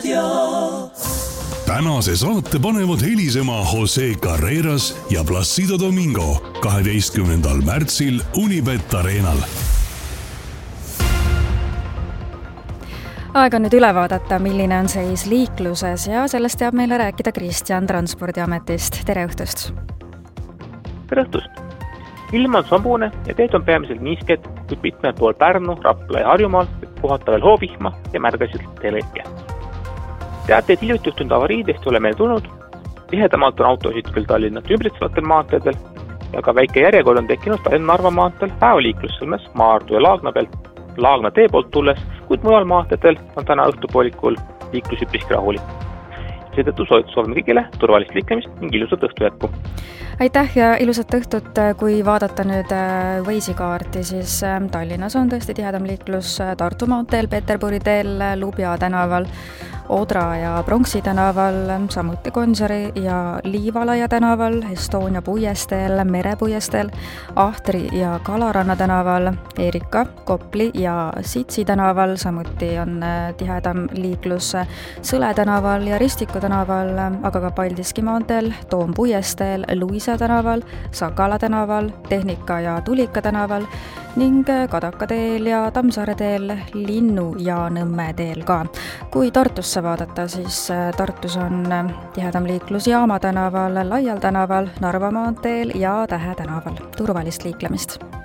Tänase saate panevad helisema Jose Carreras ja Placido Domingo 12. märtsil Unibet Arenal. Aeg on nüüd üle vaadata, milline on seis liikluses ja sellest teab meile rääkida Kristjan Transpordiametist. Tere õhtust! Tere õhtust! Ilm on sambune ja teed on peamiselt niisked, kuid mitmel pool Pärnu, Rapla ja Harjumaal kohata veel hoovihma ja märgasid teelõike. Teateid hiljuti juhtunud avariidest ole meil tulnud. Tihedamalt on autosid küll Tallinnat ümbritsevatel maanteedel ja ka väike järjekord on tekkinud Tallinna-Narva maanteel päevaliiklussõlmes Maardu ja Laagna tee poolt tulles, kuid mujal maanteedel on täna õhtupoolikul liiklus üpriski rahulik. Seetõttu soovime kõigile turvalist liiklemist ning ilusat õhtu jätku. Aitäh ja ilusat õhtut. Kui vaadata nüüd Waze'i-kaarti, siis Tallinnas on tõesti tihedam liiklus Tartu maanteel, Peterburi teel, Lubja tänaval, Odra ja Pronksi tänaval, samuti Gonsiori ja Liivalaia tänaval, Estonia puiesteel, Mere puiesteel, Ahtri ja Kalaranna tänaval, Erika, Kopli ja Sitsi tänaval, samuti on tihedam liiklus Sõle tänaval ja Ristiku tänaval, aga ka Paldiski maanteel, Toom puiesteel, Luisa tänaval, Sakala tänaval, Tehnika ja Tulika tänaval ning Kadaka teel ja Tammsaare teel, Linnu ja Nõmme teel ka. Kui Tartusse vaadata, siis Tartus on tihedam liiklus Jaama tänaval, Laial tänaval, Narva maanteel ja Tähe tänaval. Turvalist liiklemist!